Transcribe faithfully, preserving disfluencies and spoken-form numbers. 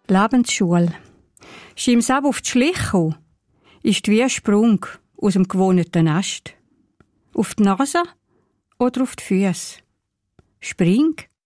Lebensschule. Schimm's ab auf die Schliche ist wie ein Sprung aus dem gewohnten Nest. Auf die Nase oder auf die Füße. Spring